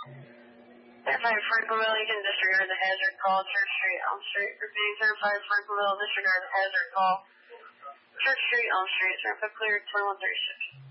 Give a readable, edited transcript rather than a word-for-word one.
Certified Franklville, you can disregard the hazard call. Church Street, Elm Street. Repeating certified Franklville, disregard the hazard call. Church Street, Elm Street, certified clear 2136.